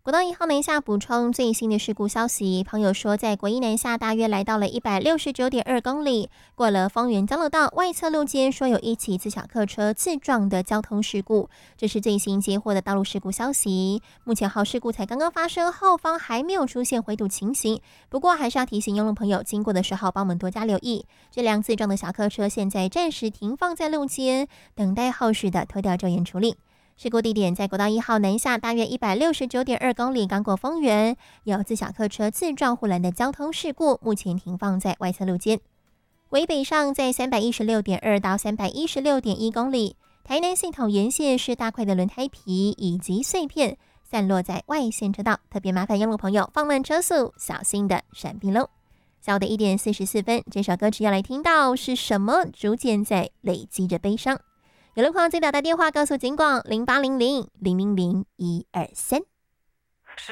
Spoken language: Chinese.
国道1号南下补充最新的事故消息，朋友说在国一南下大约来到了169.2公里，过了丰原交流道外侧路肩，说有一起自小客车自撞的交通事故，这是最新接获的道路事故消息。目前好事故才刚刚发生，后方还没有出现回堵情形，不过还是要提醒用路朋友经过的时候帮我们多加留意，这辆自撞的小客车现在暂时停放在路肩，等待后续的拖吊救援处理。事故地点在国道1号南下大约169.2公里，刚过丰原，有自小客车自撞护栏的交通事故，目前停放在外侧路肩。北北上在316.2到316.1公里，台南系统沿线是大块的轮胎皮以及碎片散落在外线车道，特别麻烦用路朋友放慢车速，小心的闪避喽。下午的1点44分，这首歌曲要来听到是什么？逐渐在累积着悲伤。有路况记得打电话告诉警广0800000123。